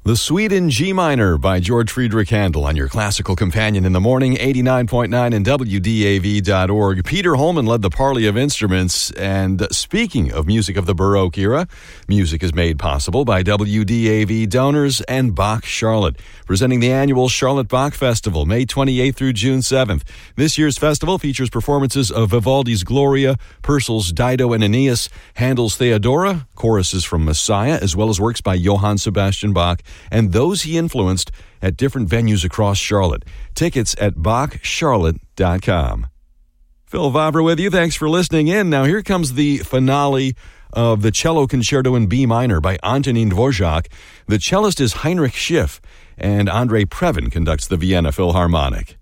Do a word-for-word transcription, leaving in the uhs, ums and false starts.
The Suite in G Minor by George Friedrich Handel on your classical companion in the morning, eighty-nine point nine and W D A V dot org. Peter Holman led the parley of instruments, and speaking of music of the Baroque era, music is made possible by W D A V donors and Bach Charlotte, presenting the annual Charlotte Bach Festival, May twenty-eighth through June seventh. This year's festival features performances of Vivaldi's Gloria, Purcell's Dido and Aeneas, Handel's Theodora, choruses from Messiah, as well as works by Johann Sebastian Bach, and those he influenced at different venues across Charlotte. Tickets at Bach Charlotte dot com. Phil Vavra with you. Thanks for listening in. Now here comes the finale of the Cello Concerto in B minor by Antonin Dvorak. The cellist is Heinrich Schiff, and Andrei Previn conducts the Vienna Philharmonic.